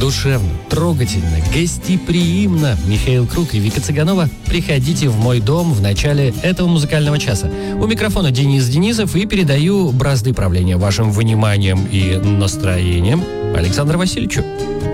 Душевно, трогательно, гостеприимно. Михаил Круг и Вика Цыганова. Приходите в мой дом в начале этого музыкального часа. У микрофона Денис Денисов, и передаю бразды правления вашим вниманием и настроением Александру Васильевичу.